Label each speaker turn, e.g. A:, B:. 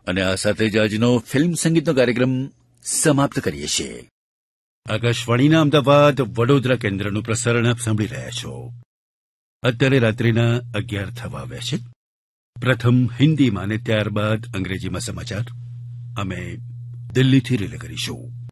A: અને આ સાથે જ આજનો ફિલ્મ સંગીતનો કાર્યક્રમ સમાપ્ત કરીએ છીએ.
B: આકાશવાણીના અમદાવાદ વડોદરા કેન્દ્રનું પ્રસારણ આપ સાંભળી રહ્યા છો. અત્યારે રાત્રિના 11 થવા આવ્યા છે. પ્રથમ હિન્દીમાં અને ત્યારબાદ અંગ્રેજીમાં સમાચાર અમે દિલ્હીથી રિલે કરીશું.